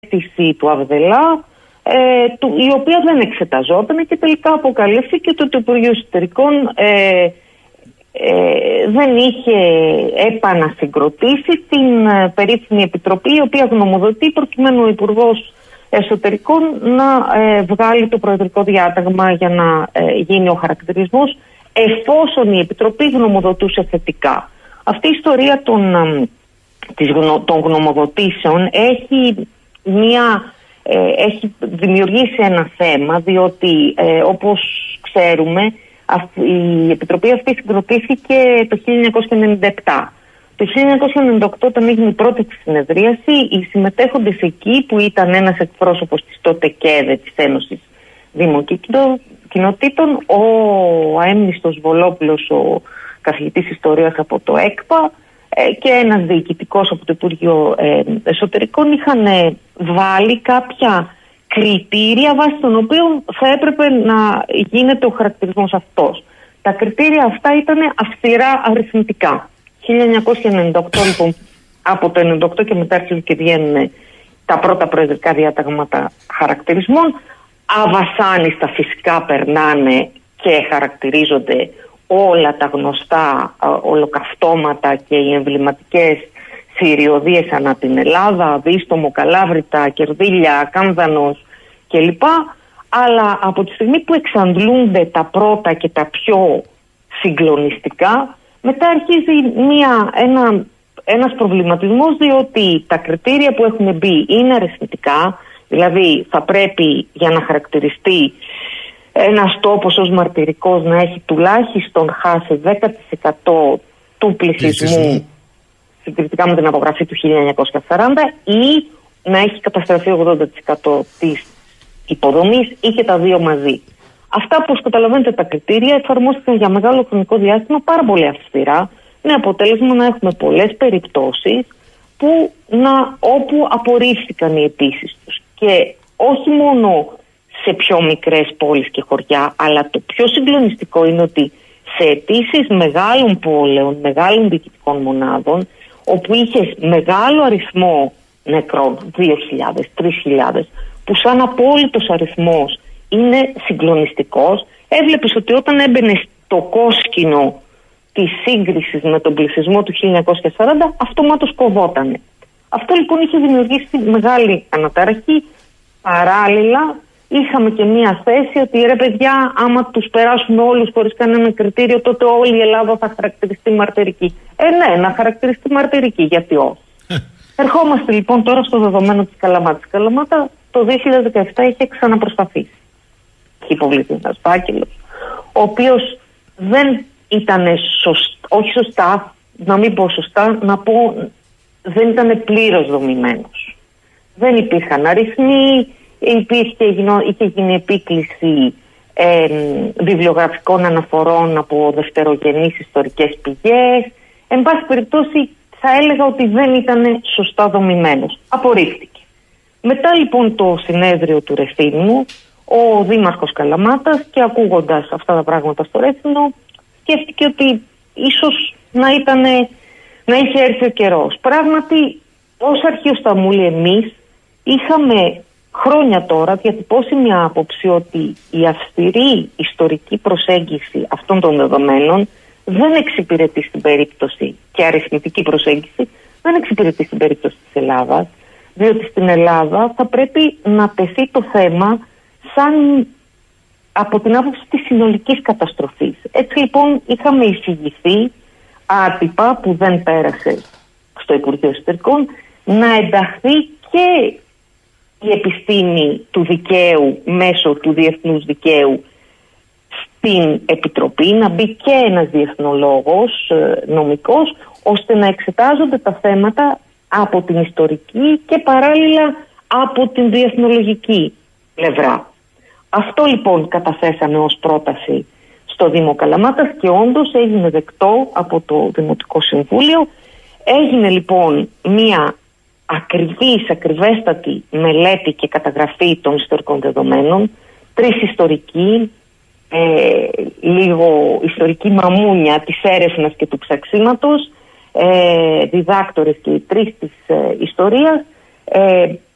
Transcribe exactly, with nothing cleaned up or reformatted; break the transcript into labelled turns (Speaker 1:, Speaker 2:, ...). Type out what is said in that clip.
Speaker 1: αίτηση του Αβδελά, ε, του, η οποία δεν εξεταζόταν και τελικά αποκαλύφθηκε ότι το Υπουργείο Εσωτερικών ε, ε, δεν είχε επανασυγκροτήσει την ε, περίφημη επιτροπή, η οποία γνωμοδοτεί προκειμένου ο Υπουργός Εσωτερικών να ε, βγάλει το προεδρικό διάταγμα για να ε, γίνει ο χαρακτηρισμός, εφόσον η επιτροπή γνωμοδοτούσε θετικά. Αυτή η ιστορία των, ε, της, των γνωμοδοτήσεων έχει, μια, ε, έχει δημιουργήσει ένα θέμα, διότι ε, όπως ξέρουμε η επιτροπή αυτή συγκροτήθηκε το χίλια εννιακόσια ενενήντα επτά. Το χίλια εννιακόσια ενενήντα οκτώ, όταν έγινε η πρώτη της συνεδρίαση, οι συμμετέχοντες εκεί, που ήταν ένας εκπρόσωπος της τότε ΚΕΔΕ, της Ένωσης Δήμων και Κοινοτήτων, ο αέμνηστος Βολόπουλος, ο καθηγητής ιστορίας από το ΕΚΠΑ, και ένας διοικητικός από το Υπουργείο Εσωτερικών, είχαν βάλει κάποια κριτήρια βάσει των οποίων θα έπρεπε να γίνεται ο χαρακτηρισμός αυτός. Τα κριτήρια αυτά ήταν αυστηρά αριθμητικά. χίλια εννιακόσια ενενήντα οκτώ, λοιπόν, από το ενενήντα οκτώ και μετά αρχίζουν και βγαίνουν τα πρώτα προεδρικά διατάγματα χαρακτηρισμών. Αβασάνιστα φυσικά περνάνε και χαρακτηρίζονται όλα τα γνωστά ολοκαυτώματα και οι εμβληματικές θηριωδίες ανά την Ελλάδα, Δίστομο, Καλάβρητα, Κερδίλια, Κάνδανος κλπ. Αλλά από τη στιγμή που εξαντλούνται τα πρώτα και τα πιο συγκλονιστικά, μετά αρχίζει μια, ένα, ένας προβληματισμός, διότι τα κριτήρια που έχουν μπει είναι αριθμητικά, δηλαδή θα πρέπει για να χαρακτηριστεί ένας τόπος ως μαρτυρικός να έχει τουλάχιστον χάσει δέκα τοις εκατό του πληθυσμού συγκριτικά με την απογραφή του χίλια εννιακόσια σαράντα, ή να έχει καταστραφεί ογδόντα τοις εκατό της υποδομής, ή και τα δύο μαζί. Αυτά, όπως καταλαβαίνετε, τα κριτήρια εφαρμόστηκαν για μεγάλο χρονικό διάστημα πάρα πολύ αυστηρά, με αποτέλεσμα να έχουμε πολλές περιπτώσεις που να, όπου απορρίφθηκαν οι αιτήσεις τους. Και όχι μόνο σε πιο μικρές πόλεις και χωριά, αλλά το πιο συγκλονιστικό είναι ότι σε αιτήσεις μεγάλων πόλεων, μεγάλων διοικητικών μονάδων, όπου είχε μεγάλο αριθμό νεκρών, δύο χιλιάδες, τρεις χιλιάδες, που σαν απόλυτος αριθμός είναι συγκλονιστικός, έβλεπες ότι όταν έμπαινε στο κόσκινο της σύγκρισης με τον πληθυσμό του χίλια εννιακόσια σαράντα, αυτομάτως κοβότανε. Αυτό λοιπόν είχε δημιουργήσει μεγάλη αναταραχή. Παράλληλα, είχαμε και μία θέση ότι ρε παιδιά, άμα τους περάσουμε όλους χωρίς κανένα κριτήριο, τότε όλη η Ελλάδα θα χαρακτηριστεί μαρτυρική. Ε, ναι, να χαρακτηριστεί μαρτυρική, γιατί όχι. Ερχόμαστε λοιπόν τώρα στο δεδομένο της Καλαμάτας. Η Καλαμάτα το δύο χιλιάδες δεκαεπτά είχε ξαναπροσπαθήσει. Είχε υποβληθεί ένας φάκελος, ο οποίος δεν ήταν σωστά, όχι σωστά, να μην πω σωστά, να πω δεν ήταν πλήρως δομημένος. Δεν υπήρχαν αριθμοί, υπήρχε, είχε γίνει επίκληση ε, βιβλιογραφικών αναφορών από δευτερογενείς ιστορικές πηγές. Εν πάση περιπτώσει, θα έλεγα ότι δεν ήταν σωστά δομημένος. Απορρίφθηκε. Μετά λοιπόν το συνέδριο του Ρεθύμνου, ο Δήμαρχος Καλαμάτας, και ακούγοντας αυτά τα πράγματα στο Ρέθυμνο, σκέφτηκε ότι ίσως να, ήτανε, να είχε έρθει ο καιρός. Πράγματι, ως αρχείο Σταμούλη εμείς είχαμε χρόνια τώρα διατυπώσει μια άποψη ότι η αυστηρή ιστορική προσέγγιση αυτών των δεδομένων δεν εξυπηρετεί στην περίπτωση, και αριθμητική προσέγγιση δεν εξυπηρετεί στην περίπτωση της Ελλάδας, διότι στην Ελλάδα θα πρέπει να τεθεί το θέμα σαν από την άποψη της συνολικής καταστροφής. Έτσι λοιπόν είχαμε εισηγηθεί άτυπα, που δεν πέρασε στο Υπουργείο Εσωτερικών, να ενταχθεί και η επιστήμη του δικαίου μέσω του διεθνούς δικαίου στην Επιτροπή, να μπει και ένας διεθνολόγος νομικός, ώστε να εξετάζονται τα θέματα από την ιστορική και παράλληλα από την διεθνολογική πλευρά. Αυτό λοιπόν καταθέσαμε ως πρόταση στο Δήμο Καλαμάτας και όντως έγινε δεκτό από το Δημοτικό Συμβούλιο. Έγινε λοιπόν μία ακριβής, ακριβέστατη μελέτη και καταγραφή των ιστορικών δεδομένων, τρεις ιστορικοί, ε, λίγο ιστορική μαμούνια της έρευνας και του ψαξίματος, ε, διδάκτορες και οι τρεις της ε, ιστορίας, ε,